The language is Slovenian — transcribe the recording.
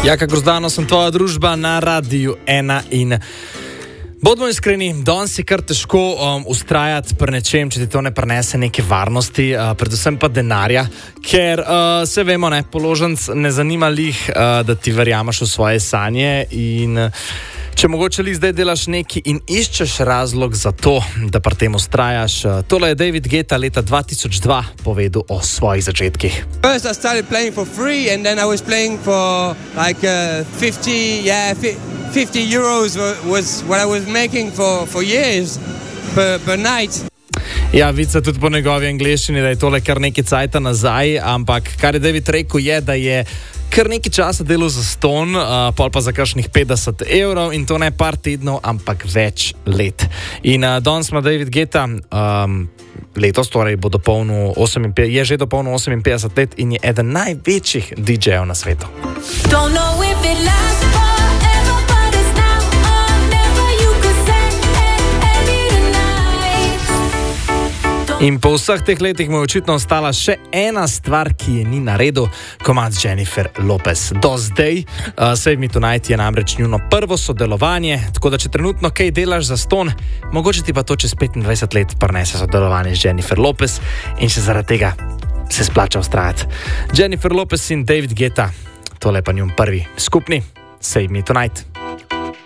Jaka Grozdano, sem tvoja družba na Radiu 1 in bodimo iskreni, danes je kar težko ustrajati pri nečem, če ti to ne prinese neke varnosti, predvsem pa denarja, ker se vemo, položnic ne zanima lih, da ti verjameš v svoje sanje in če mogoče li zdaj delaš nekaj in iščeš razlog za to, da pri tem ustrajaš. Tole je David Guetta leta 2002 povedal o svojih začetkih. First I started playing for free and then I was playing for like 50 euros was what I was making for years per night. Ja, vica tudi po njegovi angleščini, da je tole kar nekaj cajta nazaj, ampak kar je David rekel je, da je kar nekaj časa delal za ston, pol pa za kakšnih 50 evrov in to ne par tednov, ampak več let. In danes ima David Guetta letos, torej je že dopolnil 58 let in je eden največjih DJ-jev na svetu. In po vseh teh letih mu je očitno ostala še ena stvar, ki je ni naredil, komad Jennifer Lopez. Do zdaj, Save Me Tonight je namreč njuno prvo sodelovanje, tako da če trenutno kaj delaš za ston, mogoče ti pa to čez 25 let prinese sodelovanje z Jennifer Lopez in še zaradi tega se splača ustrajati. Jennifer Lopez in David Guetta, tole pa njun prvi skupni Save Me Tonight.